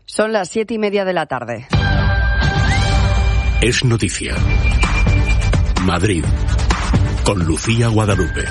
Son las 7:30 de la tarde. Es noticia. Madrid, con Lucía Guadalupe.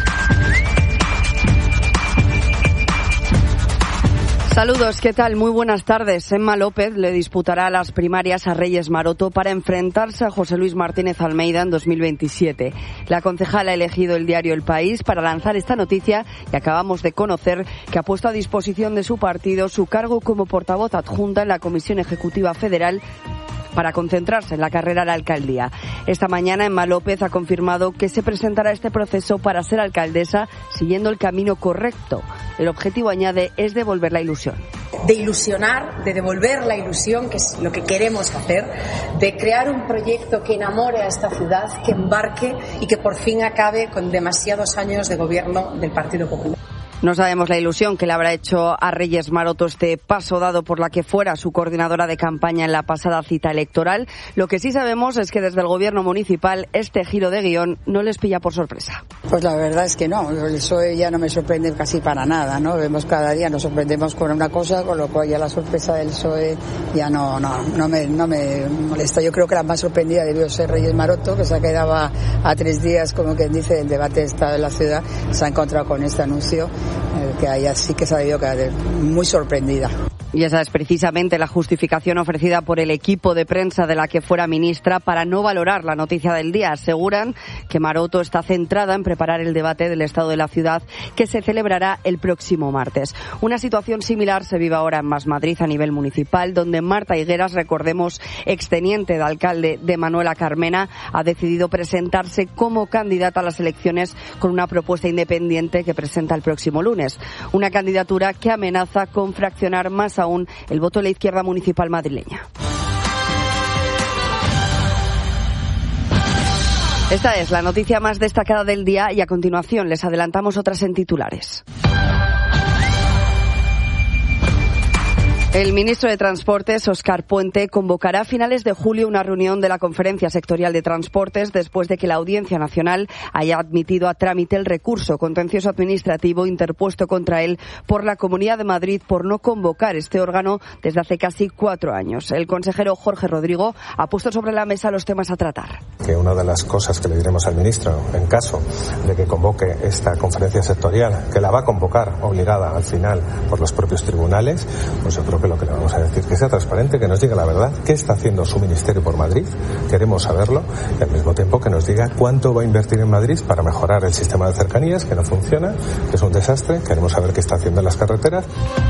Saludos, ¿qué tal? Muy buenas tardes. Emma López le disputará las primarias a Reyes Maroto para enfrentarse a José Luis Martínez Almeida en 2027. La concejala ha elegido el diario El País para lanzar esta noticia y acabamos de conocer que ha puesto a disposición de su partido su cargo como portavoz adjunta en la Comisión Ejecutiva Federal para concentrarse en la carrera a la alcaldía. Esta mañana Emma López ha confirmado que se presentará a este proceso para ser alcaldesa siguiendo el camino correcto. El objetivo, añade, es devolver la ilusión. De ilusionar, de devolver la ilusión, que es lo que queremos hacer, de crear un proyecto que enamore a esta ciudad, que embarque y que por fin acabe con demasiados años de gobierno del Partido Popular. No sabemos la ilusión que le habrá hecho a Reyes Maroto este paso dado por la que fuera su coordinadora de campaña en la pasada cita electoral. Lo que sí sabemos es que desde el gobierno municipal este giro de guión no les pilla por sorpresa. Pues la verdad es que no, el PSOE ya no me sorprende casi para nada, ¿no? Vemos cada día, nos sorprendemos con una cosa, con lo cual ya la sorpresa del PSOE ya no me molesta. Yo creo que la más sorprendida debió ser Reyes Maroto, que se quedaba a 3 días, como quien dice, del debate de Estado de la ciudad, se ha encontrado con este anuncio. Que ella sí que se ha debido quedar muy sorprendida. Y esa es precisamente la justificación ofrecida por el equipo de prensa de la que fuera ministra para no valorar la noticia del día. Aseguran que Maroto está centrada en preparar el debate del estado de la ciudad que se celebrará el próximo martes. Una situación similar se vive ahora en Más Madrid a nivel municipal, donde Marta Higueras, recordemos, exteniente de alcalde de Manuela Carmena, ha decidido presentarse como candidata a las elecciones con una propuesta independiente que presenta el próximo lunes. Una candidatura que amenaza con fraccionar más aún el voto de la izquierda municipal madrileña. Esta es la noticia más destacada del día y a continuación les adelantamos otras en titulares. El ministro de Transportes, Óscar Puente, convocará a finales de julio una reunión de la Conferencia Sectorial de Transportes después de que la Audiencia Nacional haya admitido a trámite el recurso contencioso administrativo interpuesto contra él por la Comunidad de Madrid por no convocar este órgano desde hace casi 4 años. El consejero Jorge Rodrigo ha puesto sobre la mesa los temas a tratar. Que una de las cosas que le diremos al ministro, en caso de que convoque esta conferencia sectorial, que la va a convocar obligada al final por los propios tribunales, pues yo creo que lo que le vamos a decir, que sea transparente, que nos diga la verdad, qué está haciendo su ministerio por Madrid, queremos saberlo, y al mismo tiempo que nos diga cuánto va a invertir en Madrid para mejorar el sistema de cercanías, que no funciona, que es un desastre, queremos saber qué está haciendo en las carreteras.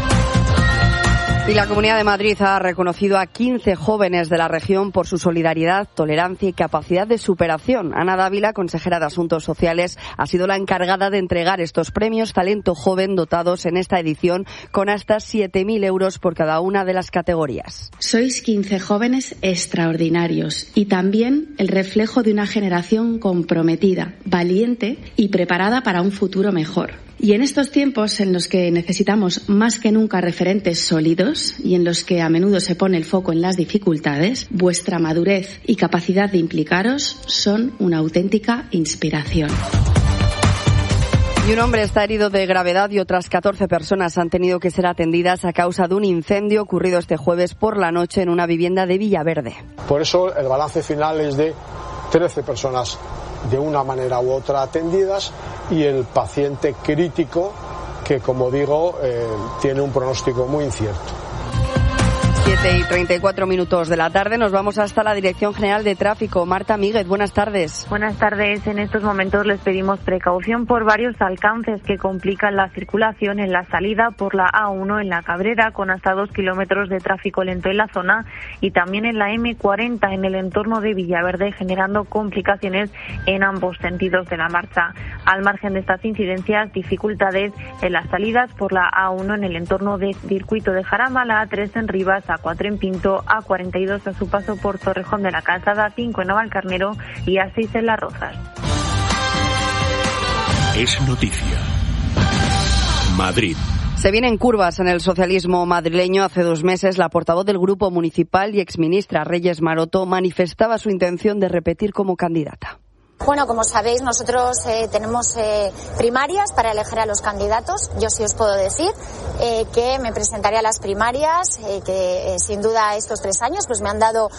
Y la Comunidad de Madrid ha reconocido a 15 jóvenes de la región por su solidaridad, tolerancia y capacidad de superación. Ana Dávila, consejera de Asuntos Sociales, ha sido la encargada de entregar estos premios Talento Joven dotados en esta edición con hasta 7.000 euros por cada una de las categorías. Sois 15 jóvenes extraordinarios y también el reflejo de una generación comprometida, valiente y preparada para un futuro mejor. Y en estos tiempos en los que necesitamos más que nunca referentes sólidos y en los que a menudo se pone el foco en las dificultades, vuestra madurez y capacidad de implicaros son una auténtica inspiración. Y un hombre está herido de gravedad y otras 14 personas han tenido que ser atendidas a causa de un incendio ocurrido este jueves por la noche en una vivienda de Villaverde. Por eso el balance final es de 13 personas de una manera u otra atendidas y el paciente crítico que, como digo, tiene un pronóstico muy incierto. 7:34 de la tarde, nos vamos hasta la Dirección General de Tráfico. Marta Míguez, buenas tardes. Buenas tardes. En estos momentos les pedimos precaución por varios alcances que complican la circulación en la salida por la A1 en La Cabrera, con hasta 2 kilómetros de tráfico lento en la zona, y también en la M40 en el entorno de Villaverde, generando complicaciones en ambos sentidos de la marcha. Al margen de estas incidencias, dificultades en las salidas por la A1 en el entorno de Circuito de Jarama, la A3 en Rivas, A4 en Pinto, A42 a su paso por Torrejón de la Calzada, A5 en Navalcarnero y A6 en Las Rozas. Es noticia. Madrid. Se vienen curvas en el socialismo madrileño. Hace 2 meses, la portavoz del Grupo Municipal y exministra Reyes Maroto manifestaba su intención de repetir como candidata. Bueno, como sabéis, nosotros tenemos primarias para elegir a los candidatos. Yo sí os puedo decir que me presentaré a las primarias, que sin duda estos 3 años pues me han dado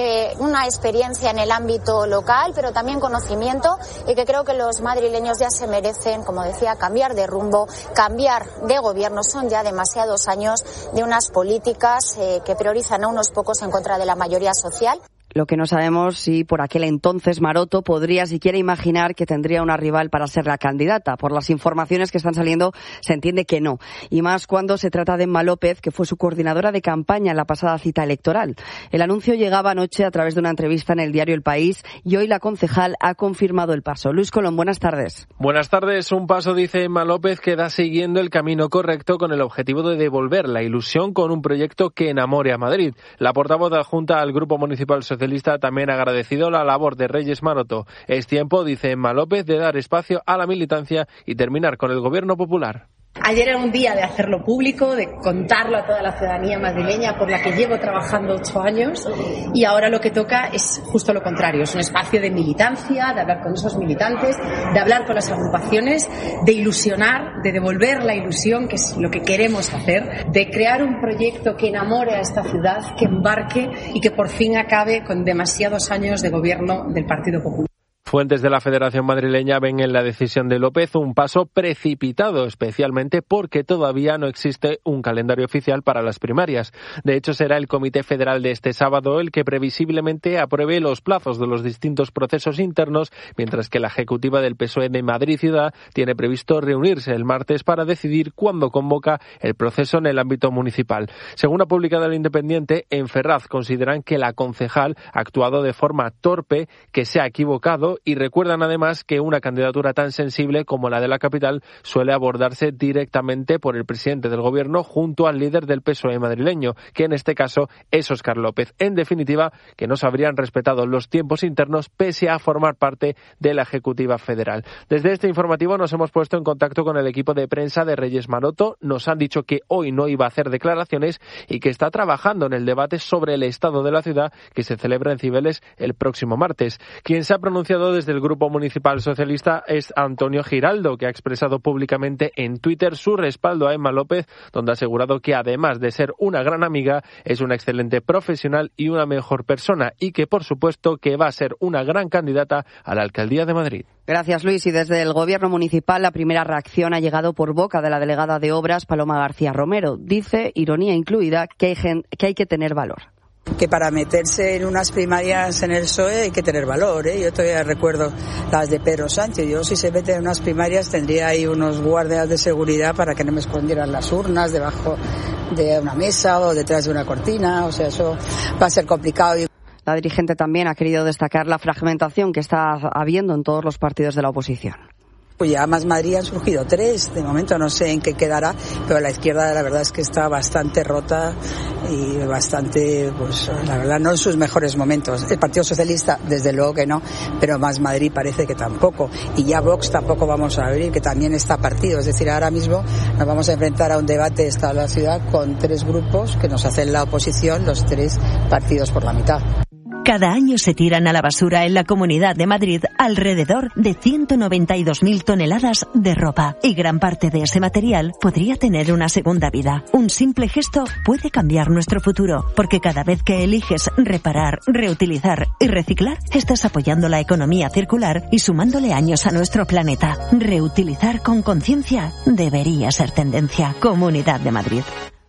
una experiencia en el ámbito local, pero también conocimiento, y que creo que los madrileños ya se merecen, como decía, cambiar de rumbo, cambiar de gobierno. Son ya demasiados años de unas políticas que priorizan a unos pocos en contra de la mayoría social. Lo que no sabemos si por aquel entonces Maroto podría siquiera imaginar que tendría una rival para ser la candidata. Por las informaciones que están saliendo se entiende que no. Y más cuando se trata de Emma López, que fue su coordinadora de campaña en la pasada cita electoral. El anuncio llegaba anoche a través de una entrevista en el diario El País y hoy la concejal ha confirmado el paso. Luis Colón, buenas tardes. Buenas tardes. Un paso, dice Emma López, que da siguiendo el camino correcto con el objetivo de devolver la ilusión con un proyecto que enamore a Madrid. La portavoz adjunta al Grupo Municipal Socialista también ha agradecido la labor de Reyes Maroto. Es tiempo, dice Emma López, de dar espacio a la militancia y terminar con el gobierno popular. Ayer era un día de hacerlo público, de contarlo a toda la ciudadanía madrileña por la que llevo trabajando 8 años, y ahora lo que toca es justo lo contrario, es un espacio de militancia, de hablar con esos militantes, de hablar con las agrupaciones, de ilusionar, de devolver la ilusión, que es lo que queremos hacer, de crear un proyecto que enamore a esta ciudad, que embarque y que por fin acabe con demasiados años de gobierno del Partido Popular. Fuentes de la Federación Madrileña ven en la decisión de López un paso precipitado, especialmente porque todavía no existe un calendario oficial para las primarias. De hecho, será el Comité Federal de este sábado el que previsiblemente apruebe los plazos de los distintos procesos internos, mientras que la ejecutiva del PSOE de Madrid Ciudad tiene previsto reunirse el martes para decidir cuándo convoca el proceso en el ámbito municipal. Según ha publicado El Independiente, en Ferraz consideran que la concejal ha actuado de forma torpe, que se ha equivocado, y recuerdan además que una candidatura tan sensible como la de la capital suele abordarse directamente por el presidente del gobierno junto al líder del PSOE madrileño, que en este caso es Óscar López. En definitiva, que no se habrían respetado los tiempos internos pese a formar parte de la Ejecutiva Federal. Desde este informativo nos hemos puesto en contacto con el equipo de prensa de Reyes Maroto. Nos han dicho que hoy no iba a hacer declaraciones y que está trabajando en el debate sobre el estado de la ciudad que se celebra en Cibeles el próximo martes. Quien se ha pronunciado desde el Grupo Municipal Socialista es Antonio Giraldo, que ha expresado públicamente en Twitter su respaldo a Emma López, donde ha asegurado que además de ser una gran amiga, es una excelente profesional y una mejor persona, y que por supuesto que va a ser una gran candidata a la Alcaldía de Madrid. Gracias, Luis. Y desde el Gobierno Municipal la primera reacción ha llegado por boca de la delegada de Obras, Paloma García Romero. Dice, ironía incluida, que hay que tener valor. Que para meterse en unas primarias en el PSOE hay que tener valor, ¿eh? Yo todavía recuerdo las de Pedro Sánchez. Yo, si se mete en unas primarias, tendría ahí unos guardias de seguridad para que no me escondieran las urnas debajo de una mesa o detrás de una cortina. O sea, eso va a ser complicado. La dirigente también ha querido destacar la fragmentación que está habiendo en todos los partidos de la oposición. Pues ya Más Madrid han surgido 3, de momento no sé en qué quedará, pero la izquierda la verdad es que está bastante rota y bastante, pues la verdad no en sus mejores momentos. El Partido Socialista desde luego que no, pero Más Madrid parece que tampoco, y ya Vox tampoco vamos a abrir, que también está partido, es decir, ahora mismo nos vamos a enfrentar a un debate de Estado de la ciudad con 3 grupos que nos hacen la oposición, los 3 partidos por la mitad. Cada año se tiran a la basura en la Comunidad de Madrid alrededor de 192.000 toneladas de ropa, y gran parte de ese material podría tener una segunda vida. Un simple gesto puede cambiar nuestro futuro, porque cada vez que eliges reparar, reutilizar y reciclar, estás apoyando la economía circular y sumándole años a nuestro planeta. Reutilizar con conciencia debería ser tendencia. Comunidad de Madrid.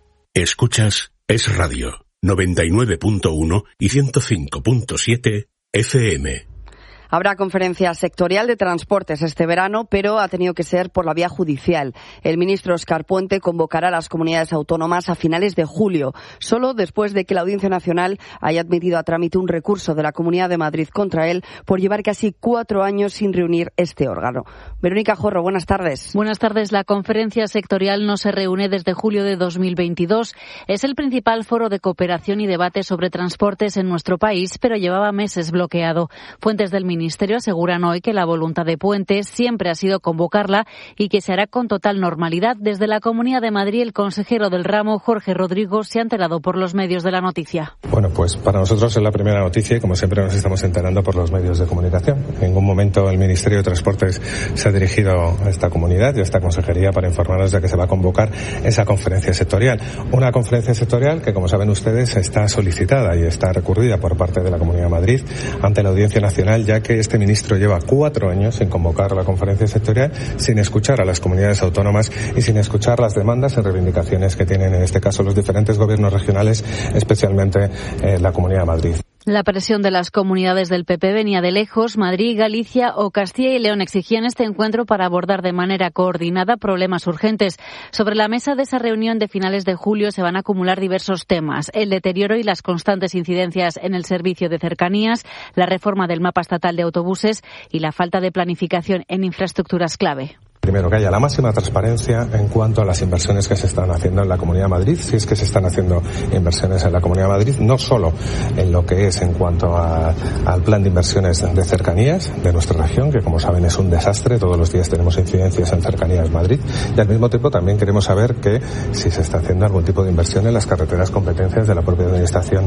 Escuchas Es Radio 99.1 y 105.7 FM. Habrá conferencia sectorial de transportes este verano, pero ha tenido que ser por la vía judicial. El ministro Óscar Puente convocará a las comunidades autónomas a finales de julio, solo después de que la Audiencia Nacional haya admitido a trámite un recurso de la Comunidad de Madrid contra él por llevar casi 4 años sin reunir este órgano. Verónica Jorro, buenas tardes. Buenas tardes. La conferencia sectorial no se reúne desde julio de 2022. Es el principal foro de cooperación y debate sobre transportes en nuestro país, pero llevaba meses bloqueado. Fuentes del Ministerio Ministerio aseguran hoy que la voluntad de Puente siempre ha sido convocarla y que se hará con total normalidad. Desde la Comunidad de Madrid, el consejero del ramo, Jorge Rodrigo, se ha enterado por los medios de la noticia. Bueno, pues para nosotros es la primera noticia y como siempre nos estamos enterando por los medios de comunicación. En ningún momento el Ministerio de Transportes se ha dirigido a esta comunidad y a esta consejería para informarnos de que se va a convocar esa conferencia sectorial. Una conferencia sectorial que, como saben ustedes, está solicitada y está recurrida por parte de la Comunidad de Madrid ante la Audiencia Nacional, ya que este ministro lleva 4 años sin convocar la conferencia sectorial, sin escuchar a las comunidades autónomas y sin escuchar las demandas y reivindicaciones que tienen en este caso los diferentes gobiernos regionales, especialmente la Comunidad de Madrid. La presión de las comunidades del PP venía de lejos. Madrid, Galicia o Castilla y León exigían este encuentro para abordar de manera coordinada problemas urgentes. Sobre la mesa de esa reunión de finales de julio se van a acumular diversos temas: el deterioro y las constantes incidencias en el servicio de cercanías, la reforma del mapa estatal de autobuses y la falta de planificación en infraestructuras clave. Primero, que haya la máxima transparencia en cuanto a las inversiones que se están haciendo en la Comunidad de Madrid, si es que se están haciendo inversiones en la Comunidad de Madrid, no solo en lo que es en cuanto al plan de inversiones de cercanías de nuestra región, que como saben es un desastre, todos los días tenemos incidencias en cercanías Madrid, y al mismo tiempo también queremos saber que si se está haciendo algún tipo de inversión en las carreteras competencias de la propia Administración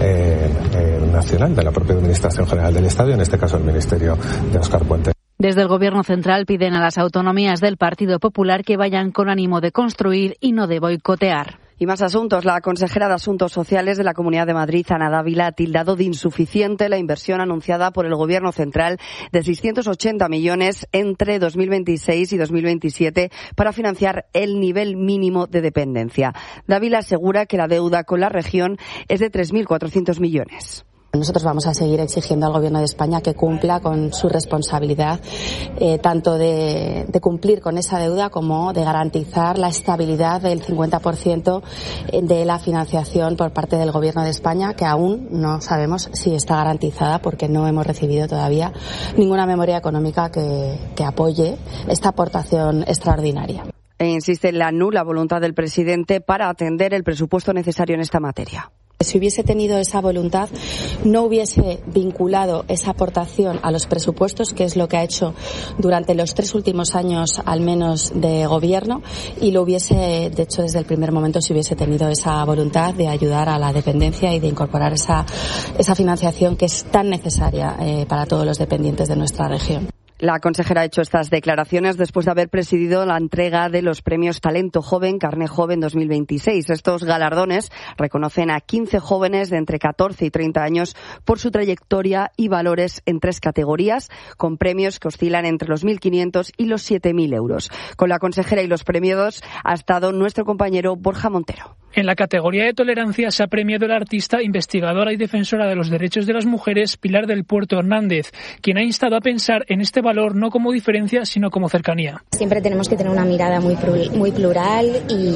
Nacional, de la propia Administración General del Estado, y en este caso el Ministerio de Óscar Puente. Desde el Gobierno central piden a las autonomías del Partido Popular que vayan con ánimo de construir y no de boicotear. Y más asuntos. La consejera de Asuntos Sociales de la Comunidad de Madrid, Ana Dávila, ha tildado de insuficiente la inversión anunciada por el Gobierno central de 680 millones entre 2026 y 2027 para financiar el nivel mínimo de dependencia. Dávila asegura que la deuda con la región es de 3.400 millones. Nosotros vamos a seguir exigiendo al Gobierno de España que cumpla con su responsabilidad, tanto de cumplir con esa deuda como de garantizar la estabilidad del 50% de la financiación por parte del Gobierno de España, que aún no sabemos si está garantizada porque no hemos recibido todavía ninguna memoria económica que apoye esta aportación extraordinaria. E insiste en la nula voluntad del presidente para atender el presupuesto necesario en esta materia. Si hubiese tenido esa voluntad, no hubiese vinculado esa aportación a los presupuestos, que es lo que ha hecho durante los 3 últimos años, al menos, de gobierno, y lo hubiese, de hecho, desde el primer momento, si hubiese tenido esa voluntad de ayudar a la dependencia y de incorporar esa financiación que es tan necesaria para todos los dependientes de nuestra región. La consejera ha hecho estas declaraciones después de haber presidido la entrega de los premios Talento Joven, Carné Joven 2026. Estos galardones reconocen a 15 jóvenes de entre 14 y 30 años por su trayectoria y valores en 3 categorías, con premios que oscilan entre los 1.500 y los 7.000 euros. Con la consejera y los premiados ha estado nuestro compañero Borja Montero. En la categoría de tolerancia se ha premiado a la artista, investigadora y defensora de los derechos de las mujeres, Pilar del Puerto Hernández, quien ha instado a pensar en este valor no como diferencia, sino como cercanía. Siempre tenemos que tener una mirada muy plural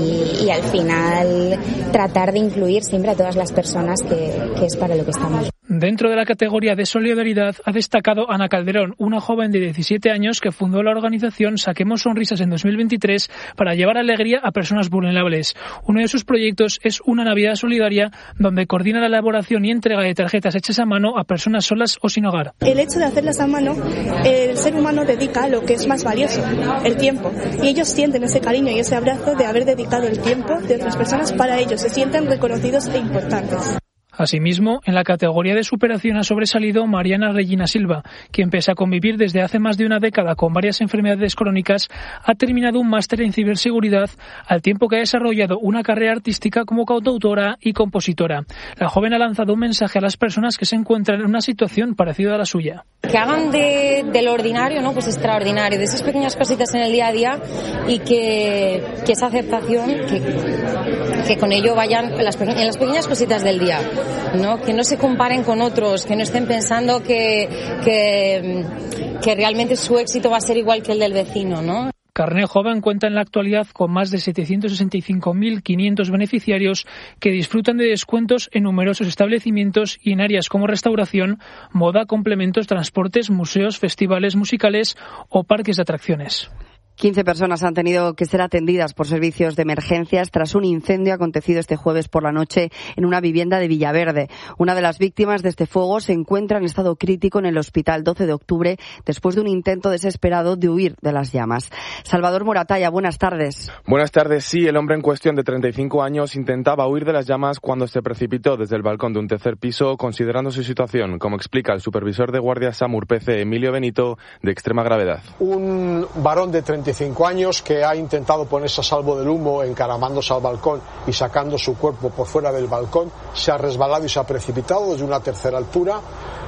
y al final tratar de incluir siempre a todas las personas, que es para lo que estamos. Dentro de la categoría de solidaridad ha destacado Ana Calderón, una joven de 17 años que fundó la organización Saquemos Sonrisas en 2023 para llevar alegría a personas vulnerables. Uno de sus proyectos es una Navidad solidaria, donde coordina la elaboración y entrega de tarjetas hechas a mano a personas solas o sin hogar. El hecho de hacerlas a mano, el ser humano dedica lo que es más valioso, el tiempo. Y ellos sienten ese cariño y ese abrazo de haber dedicado el tiempo de otras personas para ellos. Se sienten reconocidos e importantes. Asimismo, en la categoría de superación ha sobresalido Mariana Regina Silva, quien, pese a convivir desde hace más de una década con varias enfermedades crónicas, ha terminado un máster en ciberseguridad, al tiempo que ha desarrollado una carrera artística como cantautora y compositora. La joven ha lanzado un mensaje a las personas que se encuentran en una situación parecida a la suya. Que hagan de lo ordinario, ¿no? Pues extraordinario, de esas pequeñas cositas en el día a día, y que esa aceptación, que con ello vayan en las pequeñas cositas del día, ¿no? Que no se comparen con otros, que no estén pensando que realmente su éxito va a ser igual que el del vecino, ¿no? Carné Joven cuenta en la actualidad con más de 765.500 beneficiarios que disfrutan de descuentos en numerosos establecimientos y en áreas como restauración, moda, complementos, transportes, museos, festivales musicales o parques de atracciones. 15 personas han tenido que ser atendidas por servicios de emergencias tras un incendio acontecido este jueves por la noche en una vivienda de Villaverde. Una de las víctimas de este fuego se encuentra en estado crítico en el hospital 12 de octubre después de un intento desesperado de huir de las llamas. Salvador Moratalla, buenas tardes. Buenas tardes. Sí, el hombre en cuestión de 35 años intentaba huir de las llamas cuando se precipitó desde el balcón de un tercer piso, considerando su situación, como explica el supervisor de guardia SAMUR PC, Emilio Benito, de extrema gravedad. Un varón de 35 años que ha intentado ponerse a salvo del humo encaramándose al balcón y sacando su cuerpo por fuera del balcón, se ha resbalado y se ha precipitado desde una tercera altura.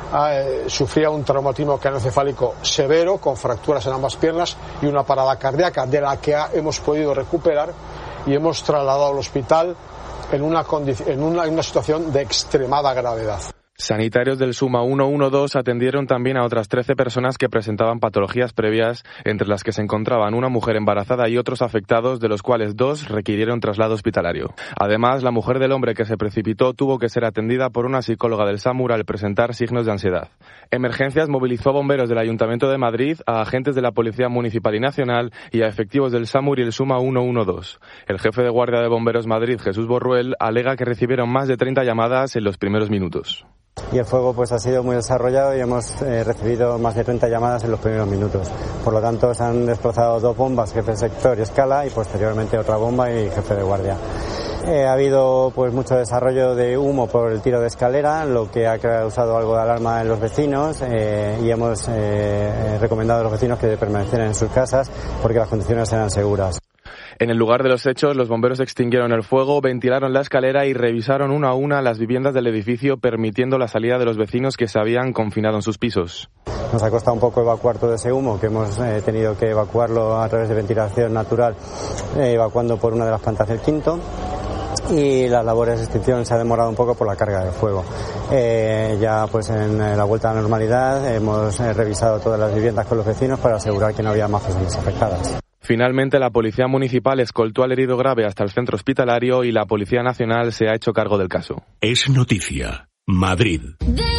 Sufría un traumatismo craneoencefálico severo con fracturas en ambas piernas y una parada cardíaca de la que hemos podido recuperar y hemos trasladado al hospital en una situación de extremada gravedad. Sanitarios del SUMA 112 atendieron también a otras 13 personas que presentaban patologías previas, entre las que se encontraban una mujer embarazada y otros afectados, de los cuales 2 requirieron traslado hospitalario. Además, la mujer del hombre que se precipitó tuvo que ser atendida por una psicóloga del SAMUR al presentar signos de ansiedad. Emergencias movilizó a bomberos del Ayuntamiento de Madrid, a agentes de la Policía Municipal y Nacional y a efectivos del SAMUR y el SUMA 112. El jefe de Guardia de Bomberos Madrid, Jesús Borruel, alega que recibieron más de 30 llamadas en los primeros minutos. Y el fuego pues ha sido muy desarrollado y hemos recibido más de 30 llamadas en los primeros minutos. Por lo tanto, se han desplazado 2 bombas, jefe de sector y escala, y posteriormente otra bomba y jefe de guardia. Ha habido pues mucho desarrollo de humo por el tiro de escalera, lo que ha causado algo de alarma en los vecinos, y hemos recomendado a los vecinos que permanecieran en sus casas porque las condiciones eran seguras. En el lugar de los hechos, los bomberos extinguieron el fuego, ventilaron la escalera y revisaron una a una las viviendas del edificio, permitiendo la salida de los vecinos que se habían confinado en sus pisos. Nos ha costado un poco evacuar todo ese humo, que hemos tenido que evacuarlo a través de ventilación natural, evacuando por una de las plantas del quinto. Y las labores de extinción se ha demorado un poco por la carga de fuego. Ya pues en la vuelta a la normalidad hemos revisado todas las viviendas con los vecinos para asegurar que no había más personas afectadas. Finalmente, la Policía Municipal escoltó al herido grave hasta el centro hospitalario y la Policía Nacional se ha hecho cargo del caso. Es noticia. Madrid.